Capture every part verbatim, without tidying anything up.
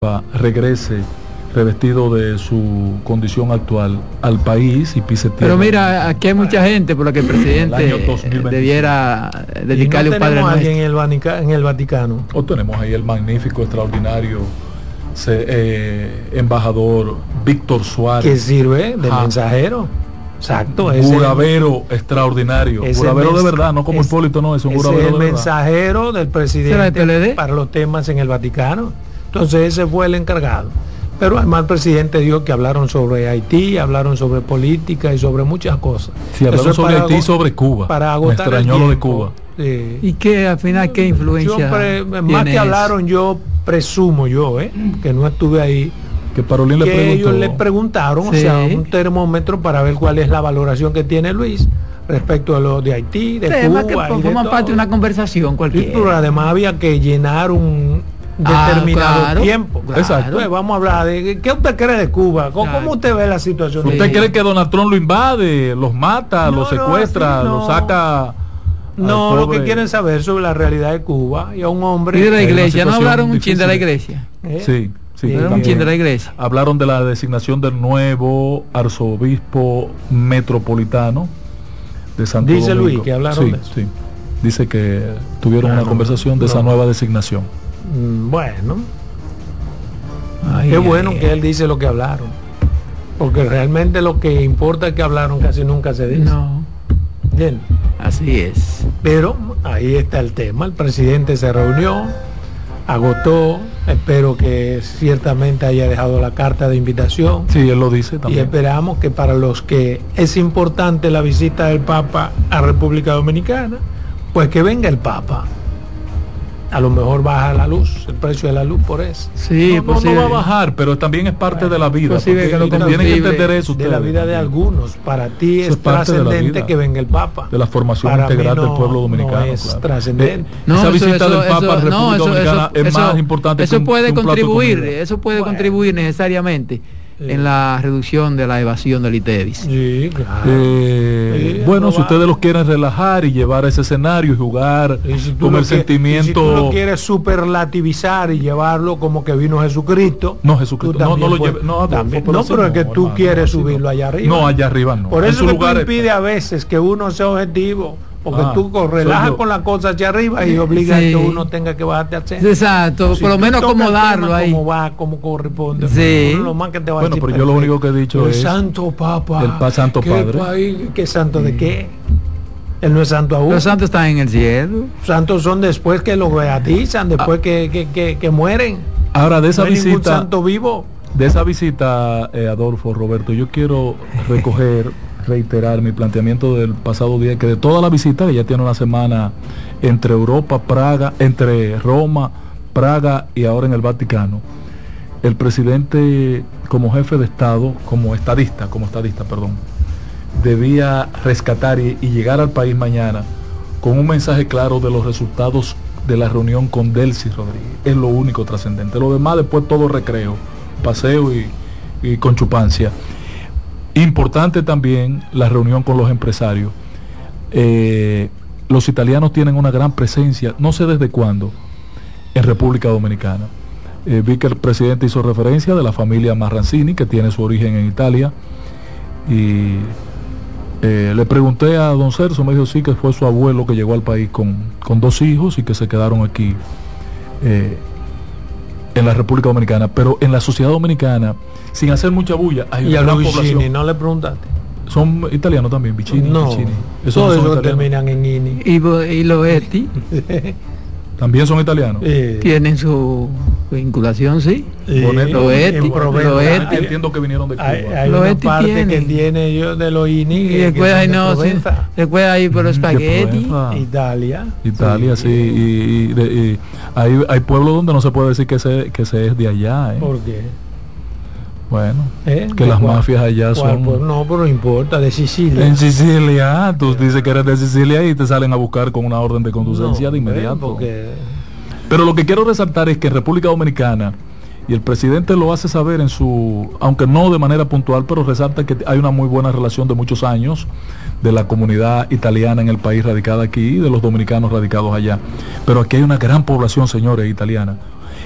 regrese revestido de su condición actual al país y pise tierra. Pero mira, aquí hay mucha gente por la que el presidente debiera dedicarle un padre nuestro. En el, Vanica, en el Vaticano. O tenemos ahí el magnífico, extraordinario se, eh, embajador Víctor Suárez. Que sirve de ah. mensajero. Exacto. Buravero extraordinario. Buravero de verdad, no como es, Hipólito, no, es un Buravero de verdad. Es el mensajero del presidente para los temas en el Vaticano. Entonces ese fue el encargado. Pero además el presidente dijo que hablaron sobre Haití, hablaron sobre política y sobre muchas cosas. Sí, hablaron sobre Haití y sobre Cuba. Para agotar Me extrañó lo de Cuba. Sí. ¿Y qué al final qué influencia? Yo pre, más que hablaron, yo presumo yo, eh, que no estuve ahí. Que Parolín le que preguntó. ellos le preguntaron, sí. o sea, un termómetro para ver cuál es la valoración que tiene Luis respecto a lo de Haití, de sí, Cuba. Que forma parte de una conversación cualquiera. Sí, pero además había que llenar un determinado ah, claro, tiempo. Claro. Exacto. Entonces, vamos a hablar de qué usted cree de Cuba. ¿Cómo, claro. ¿Cómo usted ve la situación? ¿Usted de cree que Donald Trump lo invade, los mata, no, los secuestra, no, no. los saca? No, lo que quieren saber sobre la realidad de Cuba y a un hombre. Y de la iglesia, ¿no hablaron un chin de la iglesia? ¿Eh? Sí. Sí, un chin de la iglesia. Hablaron de la designación del nuevo arzobispo metropolitano de Santo Dice Domingo. Luis que hablaron sí, de eso. Sí. Dice que tuvieron bueno, una conversación de no. esa nueva designación. Bueno, ay, qué ay, bueno ay. que él dice lo que hablaron, porque realmente lo que importa es que hablaron casi nunca se dice. No. Bien. Así es. Pero ahí está el tema. El presidente se reunió, agotó. Espero que ciertamente haya dejado la carta de invitación. Sí, él lo dice también. Y esperamos que para los que es importante la visita del Papa a República Dominicana, pues que venga el Papa. A lo mejor baja la luz, el precio de la luz por eso. Sí, no, no, no va a bajar, pero también es parte bueno, de la vida. Que lo tienen que entender eso. De la vida de algunos. Para ti es, es trascendente que venga el Papa. De la formación para integral no, del pueblo dominicano. No es claro. trascendente. No, Esa eso, visita eso, del Papa eso, a República no, eso, Dominicana eso, es más importante eso que un, puede que un contribuir, eso puede bueno. contribuir necesariamente en la reducción de la evasión del I T E V I S. Sí, claro. Eh, sí, bueno, si ustedes los quieren relajar y llevar a ese escenario y jugar y si con el que, sentimiento. Si tú lo quieres superlativizar y llevarlo como que vino Jesucristo. No, Jesucristo. No, no lo lleve, no, también, no, pero es que tú hermano, quieres no, subirlo no. allá arriba. No, allá arriba no. Por eso que tú está. impide a veces que uno sea objetivo. Porque ah, tú relajas con la cosa hacia arriba y obliga sí. a que uno tenga que bajarte al centro. Exacto, si por lo menos acomodarlo ahí. Como va, como corresponde. Sí. Lo más que te va bueno, a decir pero yo lo único que he dicho el es. El Santo Papa. El pa Santo ¿qué Padre. País, ¿Qué santo de qué? Él no es santo aún. Los santos están en el cielo. Santos son después que los beatizan, después ah. que, que, que, que mueren. Ahora, de esa no hay visita. Ningún santo vivo. De esa visita, eh, Adolfo, Roberto, yo quiero recoger. reiterar mi planteamiento del pasado día, que de toda la visita, que ya tiene una semana entre Europa, Praga, entre Roma, Praga y ahora en el Vaticano, el presidente como jefe de Estado, como estadista, como estadista, perdón, debía rescatar y, y llegar al país mañana con un mensaje claro de los resultados de la reunión con Delcy Rodríguez. Es lo único trascendente. Lo demás después todo recreo, paseo y, y con chupancia. Importante también la reunión con los empresarios. Eh, los italianos tienen una gran presencia, no sé desde cuándo, en República Dominicana. Eh, vi que el presidente hizo referencia de la familia Marrancini, que tiene su origen en Italia, y eh, le pregunté a don Celso, me dijo sí, que fue su abuelo que llegó al país con, con dos hijos y que se quedaron aquí eh, en la República Dominicana, pero en la sociedad dominicana, sin hacer mucha bulla, hay una gran población. Vicini, ¿no le preguntaste? Son italianos también, Vicini, no, Vicini. Esos no son terminan en Ini. Y, y los Eti también son italianos. Eh. Tienen su vinculación, sí. Eh, los Eti, los Eti. Entiendo que vinieron de Cuba. Hay, hay los una Eti parte tienen. Que tiene yo de los Ini. Y después hay no, sí, después hay por los espagueti. Italia. Italia, sí. sí y, y, de, y hay, hay pueblos donde no se puede decir que se, que se es de allá. ¿eh? ¿Por qué? Bueno, ¿Eh? que las cuál, mafias allá son... Pues no, pero no importa, de Sicilia. En Sicilia, tú dices que eres de Sicilia y te salen a buscar con una orden de conducencia no, de inmediato. Porque... Pero lo que quiero resaltar es que en República Dominicana, y el presidente lo hace saber en su, aunque no de manera puntual, pero resalta que hay una muy buena relación de muchos años de la comunidad italiana en el país radicada aquí y de los dominicanos radicados allá. Pero aquí hay una gran población, señores, italiana.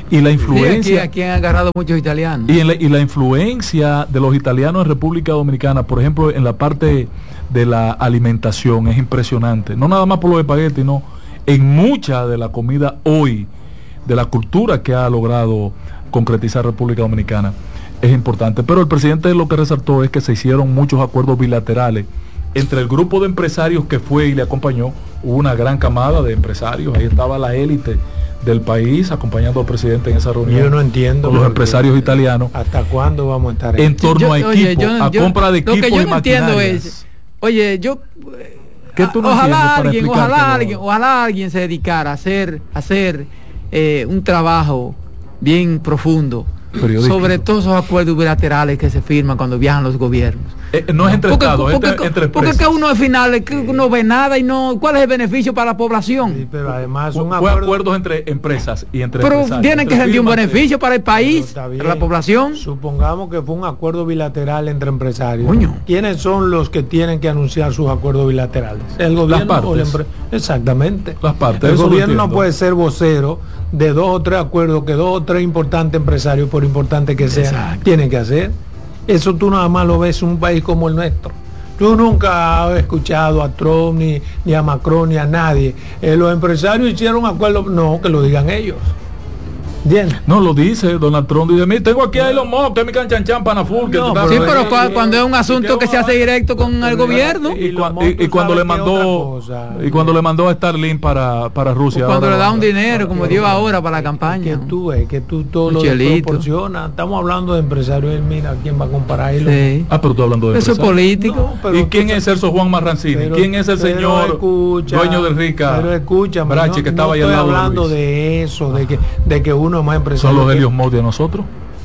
Y la influencia... Sí, aquí, aquí han agarrado muchos italianos. Y, en la, y la influencia de los italianos en República Dominicana, por ejemplo, en la parte de la alimentación, es impresionante. No nada más por los espaguetis, no. En mucha de la comida hoy, de la cultura que ha logrado concretizar República Dominicana, es importante. Pero el presidente lo que resaltó es que se hicieron muchos acuerdos bilaterales entre el grupo de empresarios que fue y le acompañó. Hubo una gran camada de empresarios, ahí estaba la élite del país acompañando al presidente en esa reunión. Yo no entiendo con los empresarios italianos. ¿Hasta cuándo vamos a estar en torno yo, a equipos, oye, yo, a yo, compra de equipos y maquinarias? Lo que yo no entiendo es, oye, yo ¿qué tú no ojalá alguien, ojalá alguien, ojalá alguien se dedicara a hacer, a hacer eh, un trabajo bien profundo sobre todos esos acuerdos bilaterales que se firman cuando viajan los gobiernos. Eh, no es entre porque, estados, porque, entre, entre porque es que uno al final es que uno ve nada y no, ¿cuál es el beneficio para la población? Sí, pero además son acuerdos, acuerdos entre empresas y entre pero empresarios. Tienen que rendir un beneficio para el país, para la población. Supongamos que fue un acuerdo bilateral entre empresarios. Coño. ¿Quiénes son los que tienen que anunciar sus acuerdos bilaterales? El gobierno Las partes. o la empresa. Exactamente. Las partes. El gobierno no puede ser vocero de dos o tres acuerdos que dos o tres importantes empresarios, por importante que sean, Exacto. tienen que hacer. Eso tú nada más lo ves en un país como el nuestro. Tú nunca has escuchado a Trump, ni, ni a Macron, ni a nadie. Eh, los empresarios hicieron acuerdos, no, que lo digan ellos. Bien. No, lo dice Donald Trump, dice, mí tengo aquí a Elon Musk, que es mi canchanchan panaful. Que no, pero sí, pero cuando, cuando es un asunto que se hace directo con el gobierno. Y, y, y, y cuando le mandó y cuando le mandó a Starlink para, para Rusia. O cuando ahora, le da un dinero, como dio ahora para la campaña. Que tú ves, que tú todo lo proporcionas. Estamos hablando de empresarios, mira, ¿quién va a comparar Elon? Sí. Ah, pero tú hablando de eso es político. No, ¿y quién es Celso Juan Marrancini? Pero, ¿Quién es el señor escucha, dueño del Rica? Pero escucha, Brache, no, que estaba no ahí al lado hablando de, de eso, de que, de que uno es más empresario. Helios Modi a nosotros.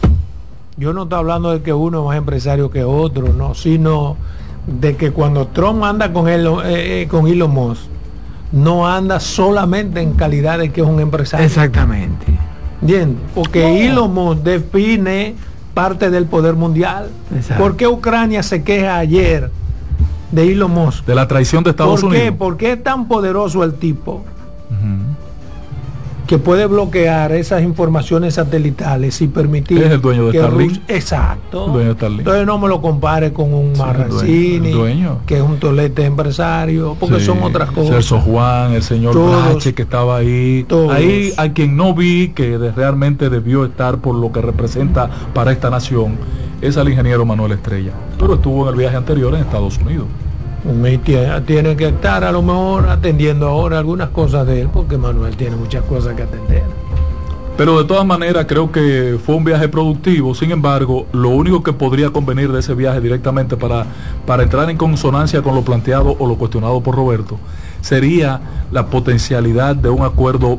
Yo no estoy hablando de que uno es más empresario que otro, no, sino de que cuando Trump anda con él, eh, con Elon Musk, no anda solamente en calidad de que es un empresario. Exactamente. Bien, porque no. Elon Musk define parte del poder mundial. Exacto. ¿Por qué Ucrania se queja ayer de Elon Musk? De la traición de Estados ¿Por Unidos. Qué? ¿Por qué es tan poderoso el tipo? Uh-huh. Que puede bloquear esas informaciones satelitales y permitir es el dueño de que Starlink. Rus... exacto El dueño de Starlink. Entonces no me lo compare con un sí, Marrancini, que es un tolete empresario, porque sí, son otras cosas. Celso Juan, el señor Brache que estaba ahí, todos. Ahí a quien no vi que de, realmente debió estar por lo que representa para esta nación es al ingeniero Manuel Estrella, pero estuvo en el viaje anterior en Estados Unidos. Tiene que estar a lo mejor atendiendo ahora algunas cosas de él, porque Manuel tiene muchas cosas que atender. Pero de todas maneras creo que fue un viaje productivo. Sin embargo, lo único que podría convenir de ese viaje directamente para, para entrar en consonancia con lo planteado o lo cuestionado por Roberto, sería la potencialidad de un acuerdo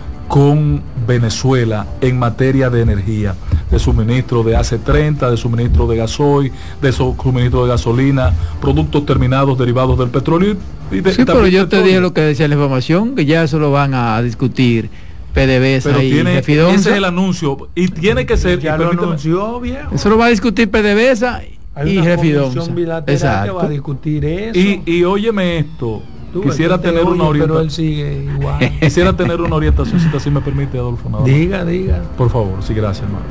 con Venezuela en materia de energía, de suministro de A C treinta, de suministro de gasoil, de suministro de gasolina, productos terminados derivados del petróleo. Y de, sí, y pero yo petróleo. te dije lo que decía la información, que ya eso lo van a discutir PDVSA pero y tiene, Refidonza. Ese es el anuncio, y tiene que ser... Ya lo anunció, bien. Eso lo va a discutir PDVSA y Refidonza. Exacto. Que va a discutir eso. Y, y óyeme esto... Tú, quisiera tener oye, una orientación. Pero él sigue igual. Quisiera tener una orientación, si así me permite, Adolfo. Nada diga, diga. Por favor, sí, gracias, hermano.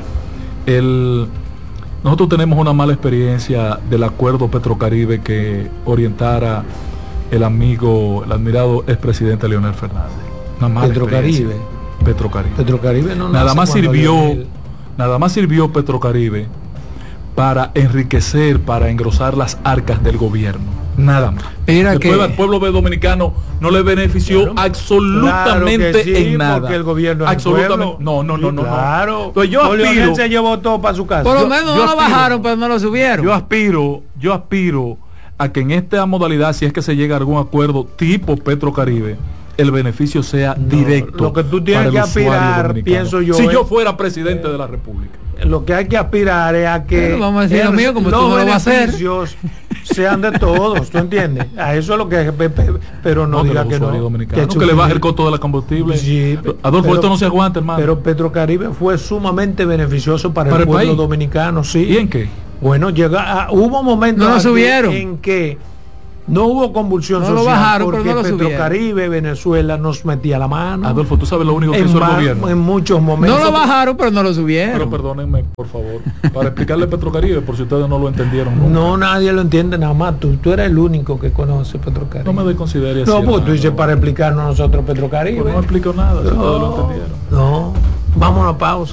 El, nosotros tenemos una mala experiencia del acuerdo Petrocaribe que orientara el amigo, el admirado expresidente Leonel Fernández. Una mala Petrocaribe. Petrocaribe. Petrocaribe no nada más sirvió, Leonel... nada más sirvió Petrocaribe para enriquecer, para engrosar las arcas del gobierno. Nada más. Mira el, que... pueblo, el pueblo dominicano no le benefició claro, absolutamente claro sí, en nada. Porque el gobierno absolutamente. No, no, no, no. Claro. Entonces yo aspiro. Se llevó todo para su casa. Por lo yo, menos yo no aspiro, lo bajaron, pero no lo subieron. Yo aspiro, yo aspiro a que en esta modalidad, si es que se llega a algún acuerdo tipo Petrocaribe, el beneficio sea no, directo. Lo que tú tienes que aspirar, pienso yo. Si es, yo fuera presidente eh, de la República. Lo que hay que aspirar es a que bueno, vamos a decir lo mío, como los tú no lo vas a hacer, sean de todos, ¿tú entiendes? A eso es lo que pero no, no diga que no, que, que le baje el costo de la combustible. Sí, Adolfo, pero, esto no se aguanta, hermano. Pero Petrocaribe fue sumamente beneficioso para, para el, el pueblo dominicano, sí. ¿Y en qué? Bueno, llega, ah, hubo momentos no lo subieron. en que No hubo convulsión no social lo bajaron, porque pero no lo Petrocaribe, Venezuela nos metía la mano. Adolfo, tú sabes lo único que en hizo el va- gobierno. En muchos momentos. No lo bajaron, pero no lo subieron. Pero perdónenme, por favor, para explicarle Petrocaribe, por si ustedes no lo entendieron nunca. No, nadie lo entiende nada más. Tú, tú eres el único que conoce Petrocaribe. No me desconsidere así. No, pues tú hermano. dices para explicarnos nosotros Petrocaribe. Pues no explico nada, si No, todos lo entendieron. no. Vamos a una pausa.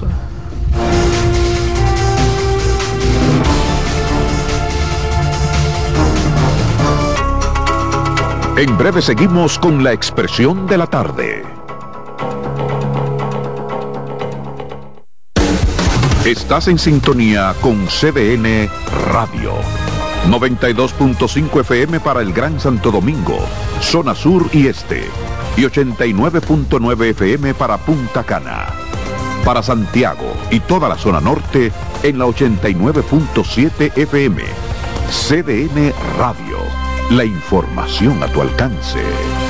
En breve seguimos con la expresión de la tarde. Estás en sintonía con C D N Radio. noventa y dos punto cinco F M para el Gran Santo Domingo, zona sur y este. Y ochenta y nueve punto nueve F M para Punta Cana. Para Santiago y toda la zona norte en la ochenta y nueve punto siete F M. C D N Radio. La información a tu alcance.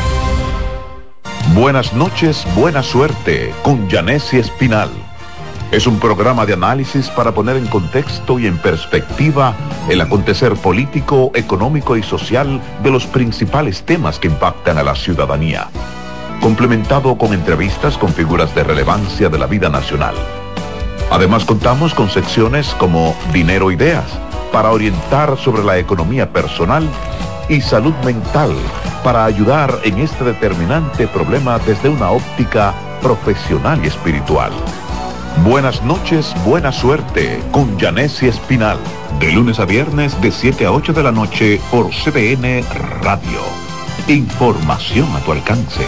Buenas noches, buena suerte con Yanessi Espinal. Es un programa de análisis para poner en contexto y en perspectiva el acontecer político, económico y social de los principales temas que impactan a la ciudadanía. Complementado con entrevistas con figuras de relevancia de la vida nacional. Además contamos con secciones como Dinero Ideas, para orientar sobre la economía personal, y salud mental, para ayudar en este determinante problema desde una óptica profesional y espiritual. Buenas noches, buena suerte con Yanessi Espinal, de lunes a viernes de siete a ocho de la noche por C D N Radio. Información a tu alcance.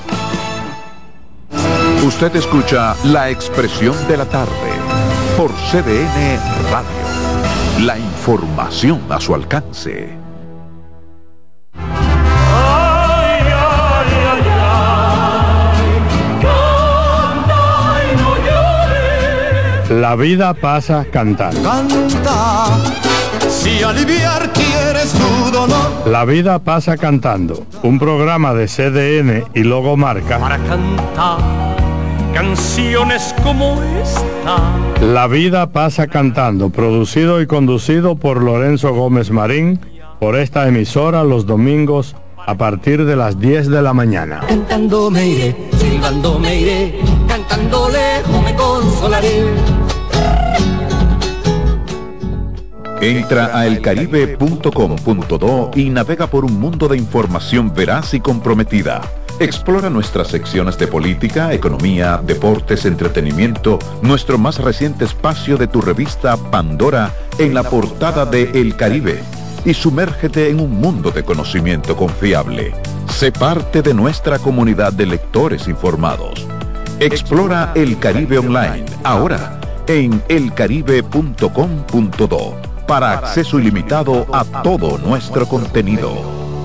Usted escucha La Expresión de la Tarde por C D N Radio. La información a su alcance. La vida pasa cantando. Canta, si aliviar quieres tu dolor. La vida pasa cantando. Un programa de C D N y Logomarca. Para cantar canciones como esta. La vida pasa cantando. Producido y conducido por Lorenzo Gómez Marín. Por esta emisora los domingos a partir de las diez de la mañana. Cantando me iré, silbando me iré, cantando lejos me consolaré. Entra a el caribe punto com punto do y navega por un mundo de información veraz y comprometida. Explora nuestras secciones de política, economía, deportes, entretenimiento, nuestro más reciente espacio de tu revista Pandora en la portada de El Caribe. Y sumérgete en un mundo de conocimiento confiable. Sé parte de nuestra comunidad de lectores informados. Explora El Caribe Online, ahora en el caribe punto com punto do, para acceso ilimitado a todo nuestro contenido.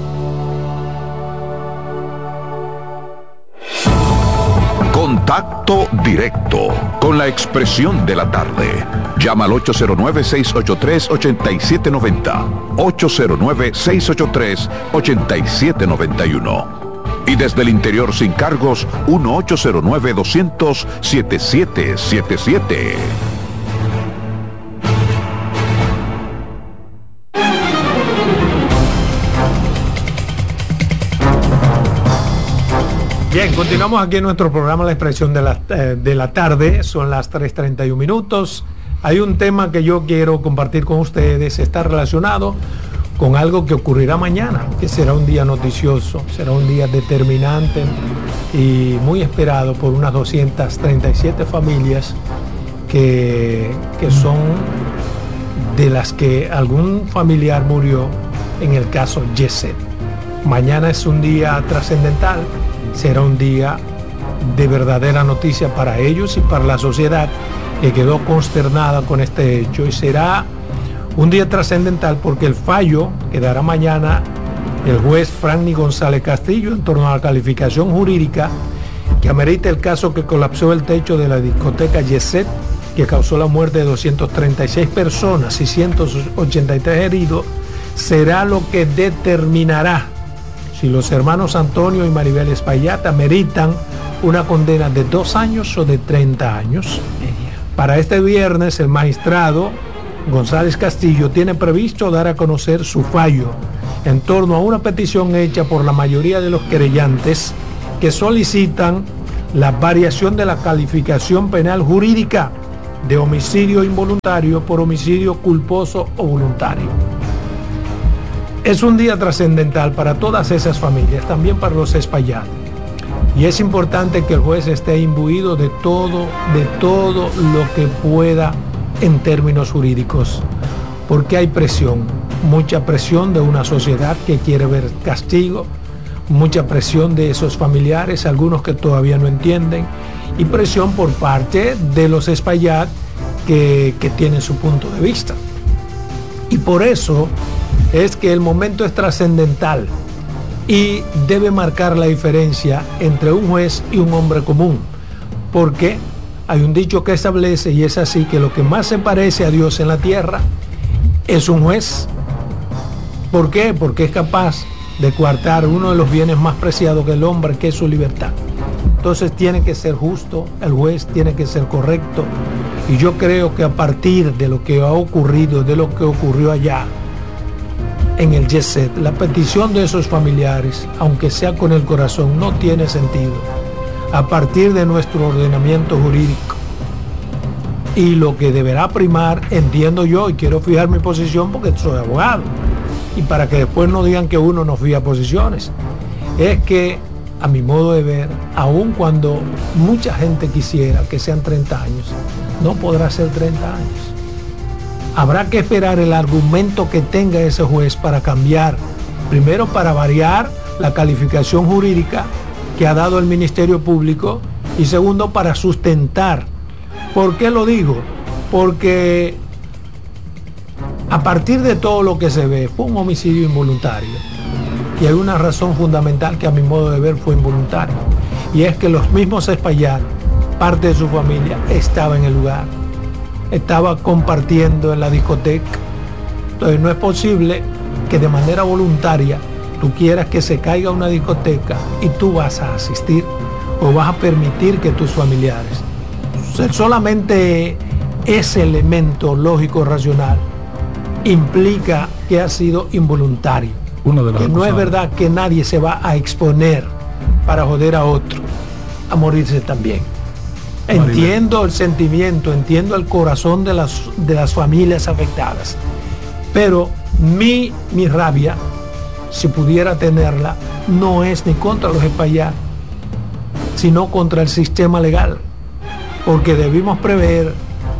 Contacto directo con la expresión de la tarde. Llama al ocho cero nueve, seis ocho tres, ocho siete nueve cero, ocho cero nueve, seis ocho tres, ocho siete nueve uno. Y desde el interior sin cargos, uno ocho cero nueve, dos cero cero, siete siete siete siete. Bien, continuamos aquí en nuestro programa La Expresión de la, eh, de la Tarde. Son las tres treinta y un minutos. Hay un tema que yo quiero compartir con ustedes. Está relacionado con algo que ocurrirá mañana, que será un día noticioso, será un día determinante y muy esperado por unas doscientas treinta y siete familias que, que son de las que algún familiar murió en el caso Yeset. Mañana es un día trascendental. Será un día de verdadera noticia para ellos y para la sociedad que quedó consternada con este hecho, y será un día trascendental porque el fallo que dará mañana el juez Franny González Castillo en torno a la calificación jurídica que amerita el caso que colapsó el techo de la discoteca Yeset, que causó la muerte de doscientas treinta y seis personas y ciento ochenta y tres heridos, será lo que determinará si los hermanos Antonio y Maribel Espaillata meritan una condena de dos años o de treinta años. Para este viernes el magistrado González Castillo, tiene previsto dar a conocer su fallo en torno a una petición hecha por la mayoría de los querellantes que solicitan la variación de la calificación penal jurídica de homicidio involuntario por homicidio culposo o voluntario. Es un día trascendental para todas esas familias, también para los Espaillat. Y es importante que el juez esté imbuido de todo, de todo lo que pueda en términos jurídicos, porque hay presión, mucha presión de una sociedad que quiere ver castigo, mucha presión de esos familiares, algunos que todavía no entienden, y presión por parte de los Espaillat que, que tienen su punto de vista. Y por eso es que el momento es trascendental y debe marcar la diferencia entre un juez y un hombre común, porque hay un dicho que establece, y es así, que lo que más se parece a Dios en la tierra es un juez. ¿Por qué? Porque es capaz de coartar uno de los bienes más preciados del hombre, que es su libertad. Entonces tiene que ser justo, el juez tiene que ser correcto, y yo creo que a partir de lo que ha ocurrido, de lo que ocurrió allá en el Jet Set, la petición de esos familiares, aunque sea con el corazón, no tiene sentido a partir de nuestro ordenamiento jurídico. Y lo que deberá primar, entiendo yo, y quiero fijar mi posición porque soy abogado, y para que después no digan que uno no fija posiciones, es que, a mi modo de ver, aun cuando mucha gente quisiera que sean treinta años, no podrá ser treinta años. Habrá que esperar el argumento que tenga ese juez para cambiar, primero para variar la calificación jurídica que ha dado el Ministerio Público, y segundo para sustentar. ¿Por qué lo digo? Porque a partir de todo lo que se ve, fue un homicidio involuntario, y hay una razón fundamental que a mi modo de ver fue involuntario, y es que los mismos Espaillat, parte de su familia, estaba en el lugar, estaba compartiendo en la discoteca. Entonces no es posible que de manera voluntaria tú quieras que se caiga una discoteca y tú vas a asistir o vas a permitir que tus familiares. Solamente ese elemento lógico racional implica que ha sido involuntario. Uno de los que no es verdad que nadie se va a exponer para joder a otro a morirse también. Entiendo el sentimiento, entiendo el corazón de las, de las familias afectadas, pero mi, mi rabia, si pudiera tenerla, no es ni contra los Espaillat, sino contra el sistema legal, porque debimos prever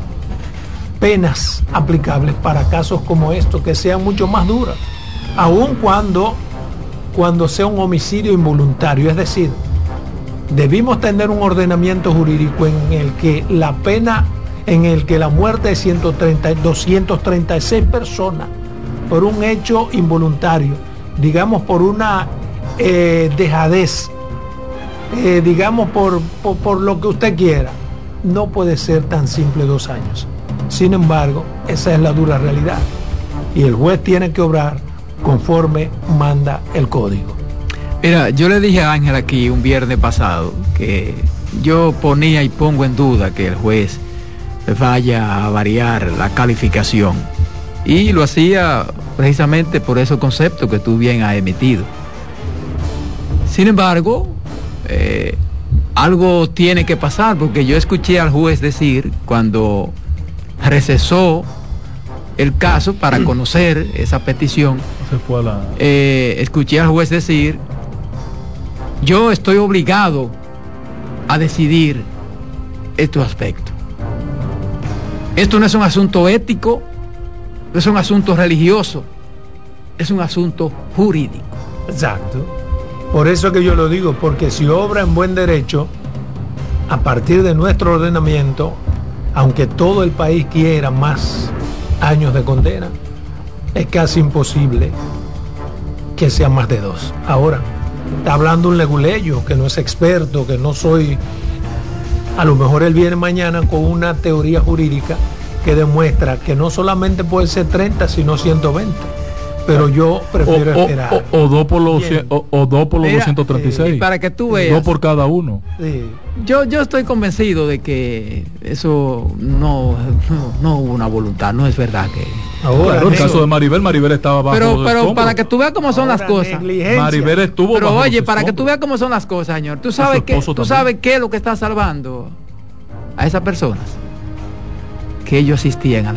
penas aplicables para casos como estos, que sean mucho más duras, aun cuando, cuando sea un homicidio involuntario. Es decir, debimos tener un ordenamiento jurídico en el que la pena, en el que la muerte de ciento treinta, doscientas treinta y seis personas por un hecho involuntario, digamos por una eh, dejadez, eh, digamos por, por, por lo que usted quiera, no puede ser tan simple dos años. Sin embargo, esa es la dura realidad, y el juez tiene que obrar conforme manda el código. Mira, yo le dije a Ángel aquí un viernes pasado que yo ponía y pongo en duda que el juez vaya a variar la calificación, y lo hacía precisamente por esos conceptos que tú bien has emitido. Sin embargo, eh, algo tiene que pasar, porque yo escuché al juez decir, cuando recesó el caso para conocer esa petición, se fue a la... eh, escuché al juez decir: yo estoy obligado a decidir estos aspectos. Esto no es un asunto ético, no es un asunto religioso, es un asunto jurídico. Exacto. Por eso que yo lo digo, porque si obra en buen derecho, a partir de nuestro ordenamiento, aunque todo el país quiera más años de condena, es casi imposible que sean más de dos. Ahora, está hablando un leguleyo que no es experto, que no soy. A lo mejor él viene mañana con una teoría jurídica que demuestra que no solamente puede ser treinta, sino ciento veinte. pero yo prefiero o, esperar. O, o, o dos por los, o, o dos por los Mira, doscientos treinta y seis. Y para que tú veas. Dos por cada uno. Sí. Yo, yo estoy convencido de que eso no, no, no hubo una voluntad, no es verdad que. Ahora, claro, el caso de Maribel, Maribel estaba bajo. Pero, pero para que tú veas cómo son Ahora, las cosas. Maribel estuvo Pero bajo oye, para que tú veas cómo son las cosas, señor. Tú sabes que, tú sabes qué es lo que está salvando a esas personas, que ellos asistían a